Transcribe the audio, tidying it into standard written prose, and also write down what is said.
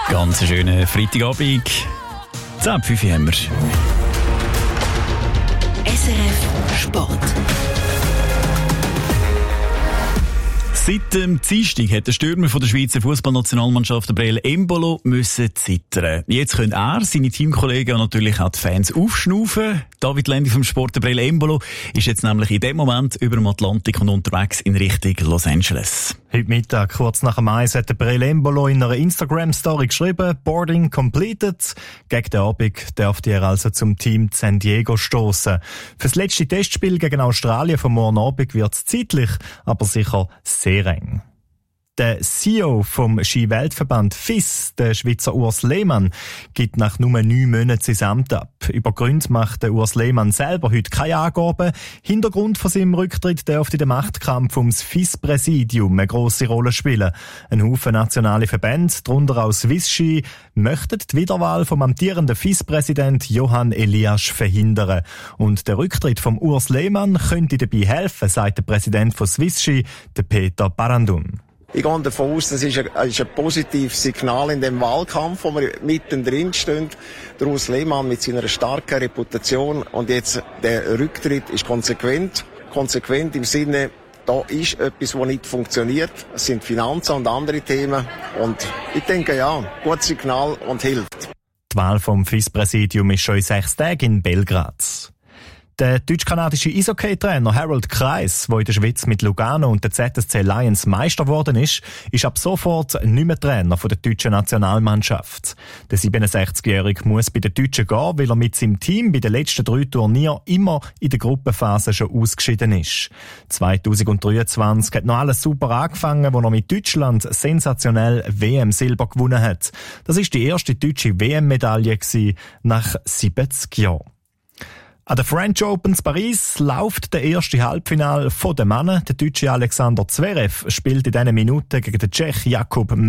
Ganz schönen Freitagabend. 10:05 haben wir. SRF Sport. Seit dem Dienstag hat der Stürmer von der Schweizer Fußballnationalmannschaft Breel Embolo müssen zittern. Jetzt können er, seine Teamkollegen und natürlich auch die Fans aufschnaufen. David Lendi vom Sport, der Breel Embolo, ist jetzt nämlich in dem Moment über dem Atlantik und unterwegs in Richtung Los Angeles. Heute Mittag, kurz nach dem Eis, hat der Breel Embolo in einer Instagram-Story geschrieben, Boarding completed. Gegen den Abend dürfte er also zum Team San Diego stoßen. Fürs letzte Testspiel gegen Australien vom morgen Abend wird es zeitlich, aber sicher sehr eng. Der CEO vom Ski-Weltverband FIS, der Schweizer Urs Lehmann, gibt nach nur 9 Monaten sein Amt ab. Über Gründe macht der Urs Lehmann selber heute keine Angaben. Hintergrund von seinem Rücktritt dürfte der Machtkampf ums FIS-Präsidium eine grosse Rolle spielen. Ein Haufen nationale Verbände, darunter auch Swiss Ski, möchten die Wiederwahl vom amtierenden FIS-Präsident Johann Elias verhindern. Und der Rücktritt vom Urs Lehmann könnte dabei helfen, sagt der Präsident von Swiss Ski, der Peter Barandun. Ich gehe davon aus, das ist ein positives Signal in dem Wahlkampf, wo wir mittendrin stehen. Der Urs Lehmann mit seiner starken Reputation und jetzt der Rücktritt ist konsequent. Konsequent im Sinne, da ist etwas, was nicht funktioniert. Es sind Finanzen und andere Themen. Und ich denke, ja, gutes Signal und hilft. Die Wahl vom FIS-Präsidium ist schon in 6 Tagen in Belgrad. Der deutsch-kanadische Eishockey-Trainer Harold Kreis, der in der Schweiz mit Lugano und der ZSC Lions Meister geworden ist ab sofort nicht mehr Trainer der deutschen Nationalmannschaft. Der 67-Jährige muss bei den Deutschen gehen, weil er mit seinem Team bei den letzten 3 Turnieren immer in der Gruppenphase schon ausgeschieden ist. 2023 hat noch alles super angefangen, wo er mit Deutschland sensationell WM-Silber gewonnen hat. Das ist die erste deutsche WM-Medaille nach 70 Jahren. An der French Open in Paris läuft der erste Halbfinale der Männer. Der deutsche Alexander Zverev spielt in diesen Minuten gegen den Tschech Jakub